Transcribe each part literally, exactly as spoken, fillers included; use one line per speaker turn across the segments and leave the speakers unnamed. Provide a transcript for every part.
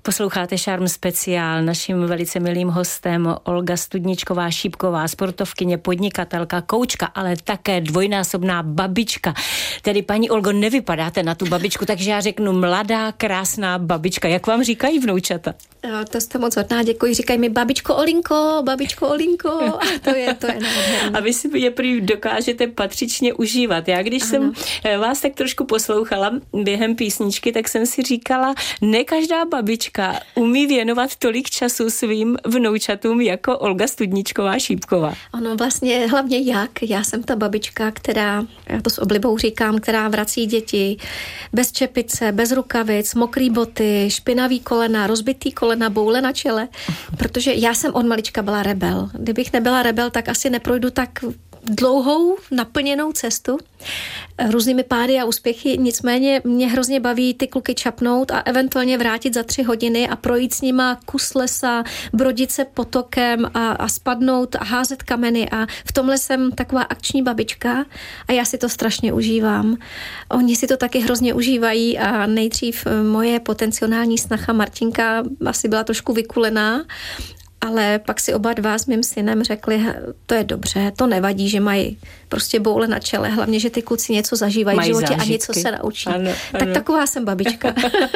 Posloucháte Šarm speciál. Naším velice milým hostem Olga Studničková-Šípková, sportovkyně, podnikatelka, koučka, ale také dvojnásobná babička. Tedy paní Olgo, nevypadáte na tu babičku, takže já řeknu mladá, krásná babička. Jak vám říkají vnoučata?
Jo, to jste moc hodná, děkuji. Říkají mi babičko Olinko, babičko Olinko. A to je, to je nádherné.
A vy si je prý dokážete patřičně užívat. Já když ano. jsem vás tak trošku poslouchala během písničky, tak jsem si říkala, ne každá babička umí věnovat tolik času svým vnoučatům jako Olga Studničková-Šípková.
Ono vlastně hlavně jak. Já jsem ta babička, která, já to s oblibou říkám, která vrací děti bez čepice, bez rukavic, mokrý boty, špinavý kolena, rozbitý kolena, boule na čele, protože já jsem od malička byla rebel. Kdybych nebyla rebel, tak asi neprojdu tak dlouhou, naplněnou cestu různými pády a úspěchy, nicméně mě hrozně baví ty kluky čapnout a eventuálně vrátit za tři hodiny a projít s nima kus lesa, brodit se potokem a, a spadnout a házet kameny a v tomhle jsem taková akční babička a já si to strašně užívám. Oni si to taky hrozně užívají a nejdřív moje potenciální snacha Martinka asi byla trošku vykulená, ale pak si oba dva s mým synem řekli, to je dobře, to nevadí, že mají prostě boule na čele, hlavně, že ty kluci něco zažívají v životě zážitky. A něco se naučí. Ano, ano. Tak taková jsem babička.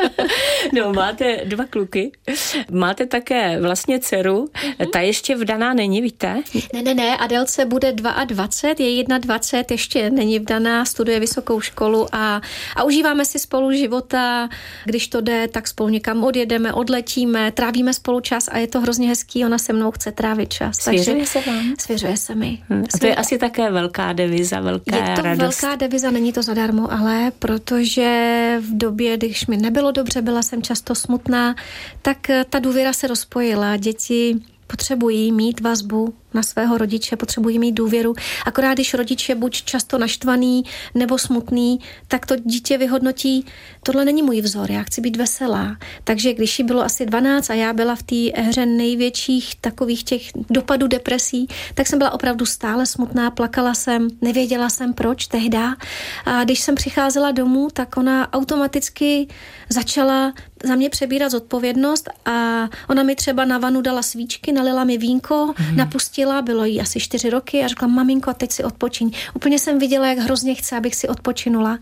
No, máte dva kluky, máte také vlastně dceru, mm-hmm. ta ještě vdaná není, víte?
Ne, ne, ne, Adelce bude dvacet dva, je dvacet jedna, ještě není vdaná, studuje vysokou školu a, a užíváme si spolu života, když to jde, tak spolu někam odjedeme, odletíme, trávíme spolu čas a je to hrozně hezký, ona se mnou chce trávit čas.
Svěřuje
takže
se vám?
Svěřuje se mi.
Hmm. A to je asi také velká deviza, velká radost.
Je to
radost.
velká deviza, není to zadarmo, ale protože v době, když mi nebylo dobře, byla jsem často smutná, tak ta důvěra se rozpojila. Děti potřebují mít vazbu na svého rodiče, potřebují mít důvěru. Akorát když rodič je buď často naštvaný nebo smutný, tak to dítě vyhodnotí, tohle není můj vzor, já chci být veselá. Takže když jí bylo asi dvanáct a já byla v té hře největších takových těch dopadů depresí, tak jsem byla opravdu stále smutná, plakala jsem, nevěděla jsem proč tehda. A když jsem přicházela domů, tak ona automaticky začala za mě přebírat zodpovědnost a ona mi třeba na vanu dala svíčky, nalila mi vínko, mm. napustila, bylo jí asi čtyři roky a řekla, maminko, teď si odpočiň. Úplně jsem viděla, jak hrozně chce, abych si odpočinula.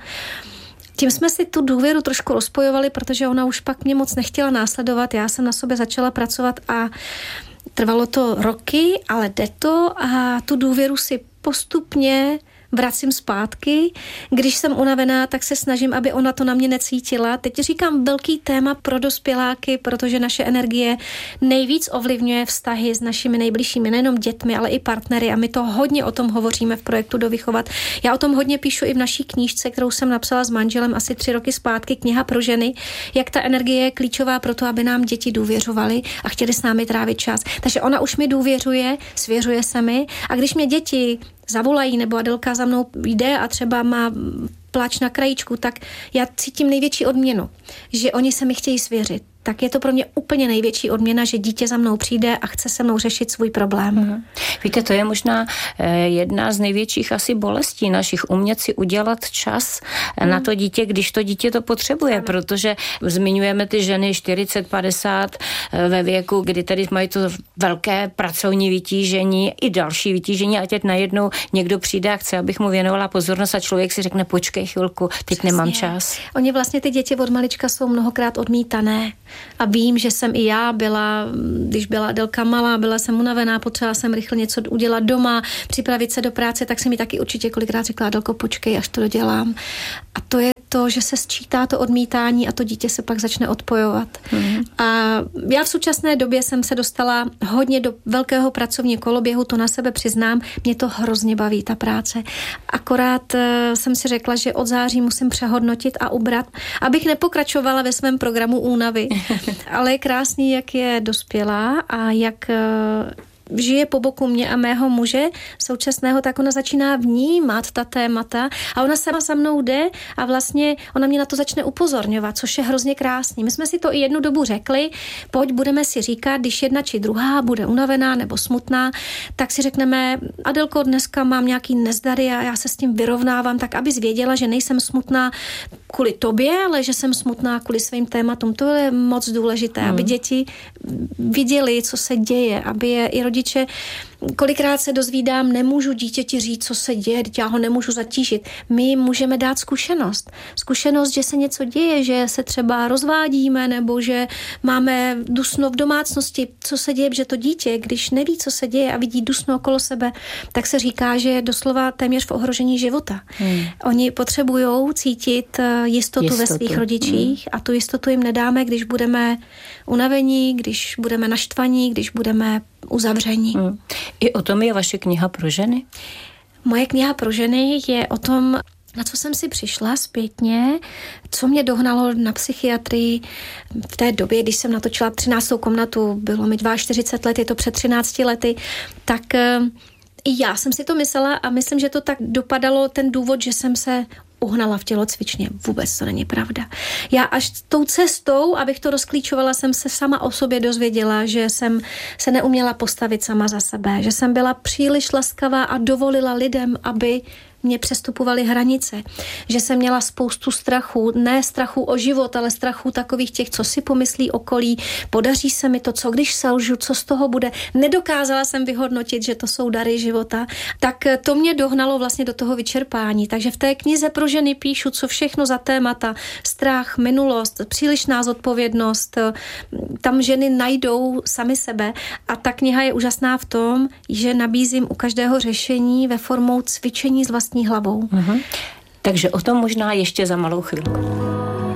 Tím jsme si tu důvěru trošku rozpojovali, protože ona už pak mě moc nechtěla následovat. Já jsem na sobě začala pracovat a trvalo to roky, ale jde to a tu důvěru si postupně vracím zpátky. Když jsem unavená, tak se snažím, aby ona to na mě necítila. Teď říkám velký téma pro dospěláky, protože naše energie nejvíc ovlivňuje vztahy s našimi nejbližšími, nejenom dětmi, ale i partnery a my to hodně o tom hovoříme v projektu Dovychovat. Já o tom hodně píšu i v naší knížce, kterou jsem napsala s manželem asi tři roky zpátky, kniha pro ženy, jak ta energie je klíčová pro to, aby nám děti důvěřovaly a chtěli s námi trávit čas. Takže ona už mi důvěřuje, svěřuje se mi a když mě děti zavolají nebo Adelka za mnou jde a třeba má pláč na krajíčku, tak já cítím největší odměnu, že oni se mi chtějí svěřit. Tak je to pro mě úplně největší odměna, že dítě za mnou přijde a chce se mnou řešit svůj problém.
Hmm. Víte, to je možná jedna z největších asi bolestí našich, umět si udělat čas hmm. na to dítě, když to dítě to potřebuje, ano. Protože zmiňujeme ty ženy čtyřicet padesát ve věku, kdy tady mají to velké pracovní vytížení i další vytížení a teď najednou někdo přijde a chce, abych mu věnovala pozornost a člověk si řekne, počkej chvilku, teď Přesně. nemám čas.
Oni vlastně ty děti od malička jsou mnohokrát odmítané. A vím, že jsem i já byla, když byla Adelka malá, byla jsem unavená, potřebovala jsem rychle něco udělat doma, připravit se do práce, tak jsem mi taky určitě kolikrát řekla, Adelko, počkej, až to dodělám. A to je to, že se sčítá to odmítání a to dítě se pak začne odpojovat. Mm. A já v současné době jsem se dostala hodně do velkého pracovního koloběhu, to na sebe přiznám, mě to hrozně baví, ta práce. Akorát uh, jsem si řekla, že od září musím přehodnotit a ubrat, abych nepokračovala ve svém programu únavy. Ale je krásný, jak je dospělá a jak žije po boku mě a mého muže současného, tak ona začíná vnímat ta témata a ona sama za mnou jde a vlastně ona mě na to začne upozorňovat, což je hrozně krásný. My jsme si to i jednu dobu řekli, pojď, budeme si říkat, když jedna či druhá bude unavená nebo smutná, tak si řekneme, Adelko, dneska mám nějaký nezdary a já se s tím vyrovnávám, tak abys věděla, že nejsem smutná kvůli tobě, ale že jsem smutná kvůli svým tématům. To je moc důležité, hmm. aby děti viděli, co se děje, aby je i rodiče, kolikrát se dozvídám, nemůžu dítěti říct, co se děje, já ho nemůžu zatížit. My můžeme dát zkušenost. Zkušenost, že se něco děje, že se třeba rozvádíme, nebo že máme dusno v domácnosti, co se děje, že to dítě, když neví, co se děje a vidí dusno okolo sebe, tak se říká, že je doslova téměř v ohrožení života. Hmm. Oni potřebují cítit jistotu, jistotu ve svých rodičích hmm. a tu jistotu jim nedáme, když budeme unavení, když budeme naštvaní, když budeme uzavření. Hmm.
I o tom je vaše kniha pro ženy?
Moje kniha pro ženy je o tom, na co jsem si přišla zpětně, co mě dohnalo na psychiatrii v té době, když jsem natočila třináctou komnatu, bylo mi čtyřicet dva let, je to před třinácti lety, tak i já jsem si to myslela a myslím, že to tak dopadalo ten důvod, že jsem se uhnala v tělocvičně. Vůbec to není pravda. Já až tou cestou, abych to rozklíčovala, jsem se sama o sobě dozvěděla, že jsem se neuměla postavit sama za sebe, že jsem byla příliš laskavá a dovolila lidem, aby mě přestupovaly hranice, že jsem měla spoustu strachu, ne strachu o život, ale strachu takových těch, co si pomyslí okolí, podaří se mi to, co když selžu, co z toho bude. Nedokázala jsem vyhodnotit, že to jsou dary života, tak to mě dohnalo vlastně do toho vyčerpání. Takže v té knize pro ženy píšu, co všechno za témata, strach, minulost, přílišná zodpovědnost, tam ženy najdou sami sebe a ta kniha je úžasná v tom, že nabízím u každého řešení ve formou cvičení s vlastní hlavou.
Uh-huh. Takže o tom možná ještě za malou chvilku.